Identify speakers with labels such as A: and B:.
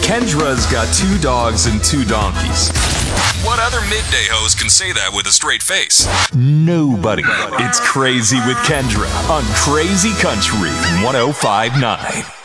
A: Kendra's got 2 dogs and 2 donkeys.
B: What other midday host can say that with a straight face?
A: Nobody. It's Crazy with Kendra on Crazy Country 105.9.